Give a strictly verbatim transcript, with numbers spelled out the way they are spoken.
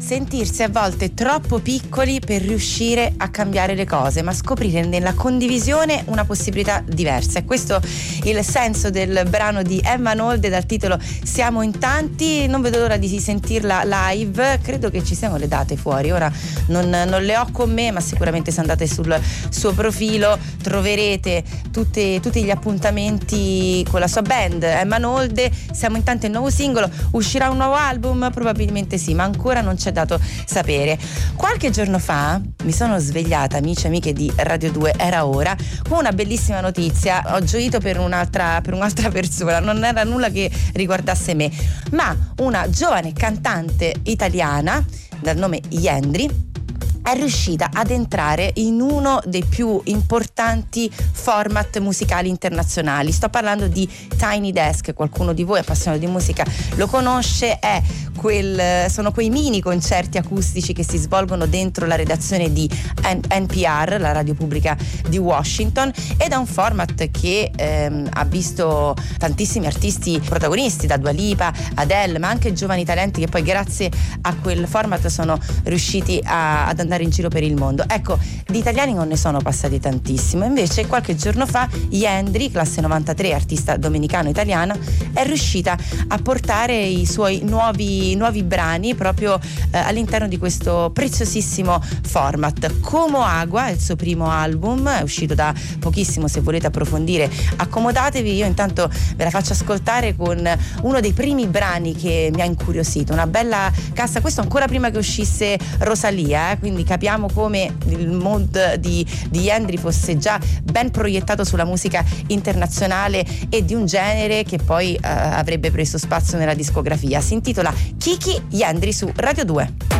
sentirsi a volte troppo piccoli per riuscire a cambiare le cose, ma scoprire nella condivisione una possibilità diversa. E questo il senso del brano di Emma Nolde dal titolo Siamo in tanti. Non vedo l'ora di sentirla live, credo che ci siano le date fuori, ora non, non le ho con me, ma sicuramente se andate sul suo profilo troverete tutte, tutti gli appuntamenti con la sua band Emma Nolde. Siamo in tanti, il nuovo singolo, uscirà un nuovo album? Probabilmente sì, ma ancora non c'è dato sapere. Qualche giorno fa mi sono svegliata, amici e amiche di Radio due, era ora, con una bellissima notizia. Ho gioito per un'altra, per un'altra persona, non era nulla che riguardasse me, ma una giovane cantante italiana dal nome Yendri è riuscita ad entrare in uno dei più importanti format musicali internazionali. Sto parlando di Tiny Desk. Qualcuno di voi appassionato di musica lo conosce, è quel, sono quei mini concerti acustici che si svolgono dentro la redazione di N P R, la radio pubblica di Washington, ed è un format che ehm, ha visto tantissimi artisti protagonisti, da Dua Lipa, Adele, ma anche giovani talenti che poi grazie a quel format sono riusciti a, ad andare in giro per il mondo. Ecco, di italiani non ne sono passati tantissimo, invece qualche giorno fa Yendri, classe novantatré, artista dominicano-italiana, è riuscita a portare i suoi nuovi, nuovi brani proprio eh, all'interno di questo preziosissimo format. Como Agua è il suo primo album, è uscito da pochissimo, se volete approfondire accomodatevi. Io intanto ve la faccio ascoltare con uno dei primi brani che mi ha incuriosito, una bella cassa, questo ancora prima che uscisse Rosalia, eh, quindi capiamo come il mood di, di Yendri fosse già ben proiettato sulla musica internazionale e di un genere che poi eh, avrebbe preso spazio nella discografia. Si intitola Kiki Yendri su Radio due.